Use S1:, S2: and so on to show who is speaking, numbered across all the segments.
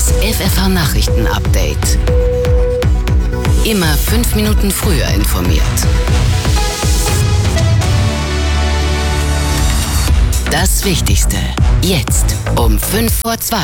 S1: Das FFH-Nachrichten-Update. Immer 5 Minuten früher informiert. Das Wichtigste. Jetzt um 2:05.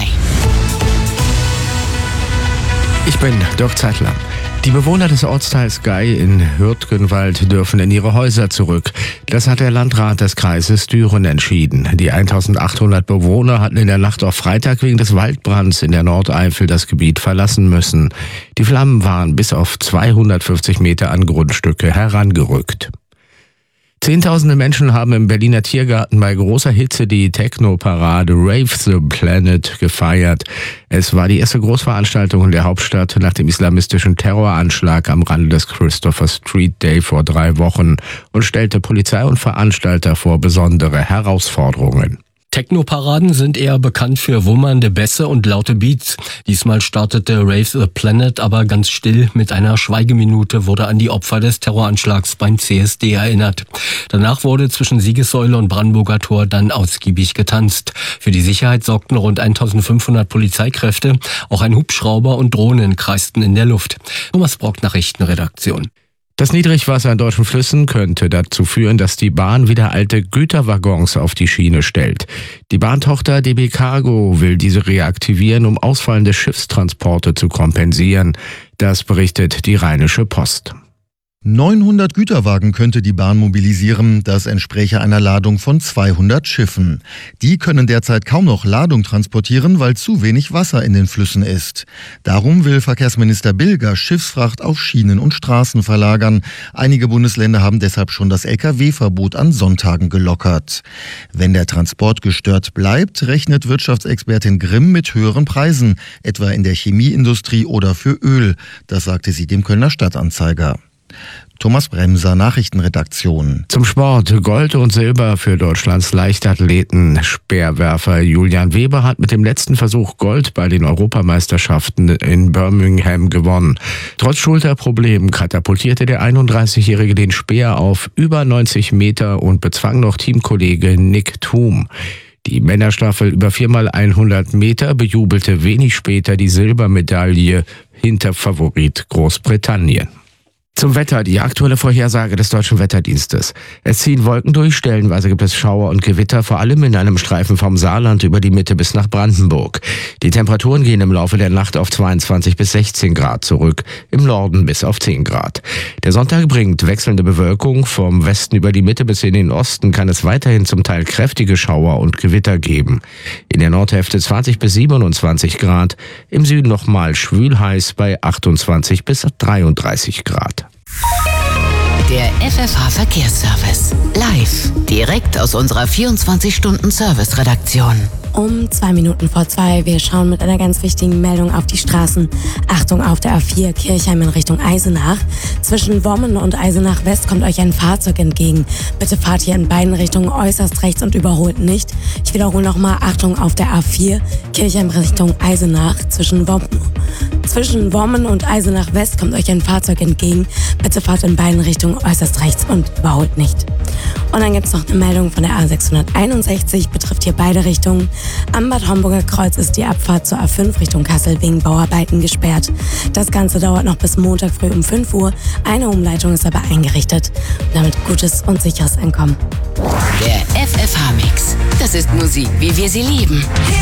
S2: Ich bin Dirk Zeitler. Die Bewohner des Ortsteils Gey in Hürtgenwald dürfen in ihre Häuser zurück. Das hat der Landrat des Kreises Düren entschieden. Die 1800 Bewohner hatten in der Nacht auf Freitag wegen des Waldbrands in der Nordeifel das Gebiet verlassen müssen. Die Flammen waren bis auf 250 Meter an Grundstücke herangerückt. Zehntausende Menschen haben im Berliner Tiergarten bei großer Hitze die Techno-Parade Rave the Planet gefeiert. Es war die erste Großveranstaltung in der Hauptstadt nach dem islamistischen Terroranschlag am Rande des Christopher Street Day vor 3 Wochen und stellte Polizei und Veranstalter vor besondere Herausforderungen.
S3: Techno-Paraden sind eher bekannt für wummernde Bässe und laute Beats. Diesmal startete Rave the Planet aber ganz still. Mit einer Schweigeminute wurde an die Opfer des Terroranschlags beim CSD erinnert. Danach wurde zwischen Siegessäule und Brandenburger Tor dann ausgiebig getanzt. Für die Sicherheit sorgten rund 1500 Polizeikräfte. Auch ein Hubschrauber und Drohnen kreisten in der Luft. Thomas Brock, Nachrichtenredaktion.
S2: Das Niedrigwasser in deutschen Flüssen könnte dazu führen, dass die Bahn wieder alte Güterwaggons auf die Schiene stellt. Die Bahntochter DB Cargo will diese reaktivieren, um ausfallende Schiffstransporte zu kompensieren. Das berichtet die Rheinische Post.
S4: 900 Güterwagen könnte die Bahn mobilisieren. Das entspräche einer Ladung von 200 Schiffen. Die können derzeit kaum noch Ladung transportieren, weil zu wenig Wasser in den Flüssen ist. Darum will Verkehrsminister Bilger Schiffsfracht auf Schienen und Straßen verlagern. Einige Bundesländer haben deshalb schon das Lkw-Verbot an Sonntagen gelockert. Wenn der Transport gestört bleibt, rechnet Wirtschaftsexpertin Grimm mit höheren Preisen, etwa in der Chemieindustrie oder für Öl. Das sagte sie dem Kölner Stadtanzeiger. Thomas Bremser, Nachrichtenredaktion.
S2: Zum Sport. Gold und Silber für Deutschlands Leichtathleten. Speerwerfer Julian Weber hat mit dem letzten Versuch Gold bei den Europameisterschaften in Birmingham gewonnen. Trotz Schulterproblemen katapultierte der 31-Jährige den Speer auf über 90 Meter und bezwang noch Teamkollege Nick Thum. Die Männerstaffel über 4x100 Meter bejubelte wenig später die Silbermedaille hinter Favorit Großbritannien. Zum Wetter, die aktuelle Vorhersage des Deutschen Wetterdienstes. Es ziehen Wolken durch, stellenweise gibt es Schauer und Gewitter, vor allem in einem Streifen vom Saarland über die Mitte bis nach Brandenburg. Die Temperaturen gehen im Laufe der Nacht auf 22 bis 16 Grad zurück, im Norden bis auf 10 Grad. Der Sonntag bringt wechselnde Bewölkung, vom Westen über die Mitte bis in den Osten kann es weiterhin zum Teil kräftige Schauer und Gewitter geben. In der Nordhälfte 20 bis 27 Grad, im Süden nochmal schwül heiß bei 28 bis 33 Grad.
S1: Der FFH-Verkehrsservice. Live. Direkt aus unserer 24-Stunden-Service-Redaktion.
S5: Um 2:02. Wir schauen mit einer ganz wichtigen Meldung auf die Straßen. Achtung, auf der A4 Kirchheim in Richtung Eisenach. Zwischen Wommen und Eisenach West kommt euch ein Fahrzeug entgegen. Bitte fahrt hier in beiden Richtungen äußerst rechts und überholt nicht. Ich wiederhole nochmal, Achtung, auf der A4 Kirchheim Richtung Eisenach. Zwischen Wommen und Eisenach West kommt euch ein Fahrzeug entgegen. Bitte fahrt in beiden Richtungen äußerst rechts und überholt nicht. Und dann gibt es noch eine Meldung von der A661, betrifft hier beide Richtungen. Am Bad Homburger Kreuz ist die Abfahrt zur A5 Richtung Kassel wegen Bauarbeiten gesperrt. Das Ganze dauert noch bis Montag früh um 5 Uhr. Eine Umleitung ist aber eingerichtet. Und damit gutes und sicheres Ankommen.
S1: Der FFH-Mix. Das ist Musik, wie wir sie lieben.